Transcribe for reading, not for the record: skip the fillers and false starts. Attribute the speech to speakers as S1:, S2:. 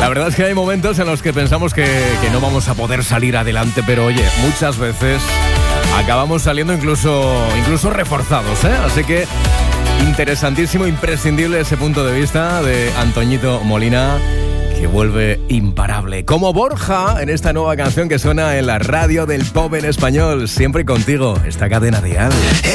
S1: La verdad es que hay momentos en los que pensamos que no vamos a poder salir adelante, pero oye, muchas veces acabamos saliendo incluso reforzados, ¿eh? Así que interesantísimo, imprescindible ese punto de vista de Antoñito Molina, que vuelve imparable. Como Borja en esta nueva canción que suena en la radio del pop en español. Siempre contigo, esta cadena dial.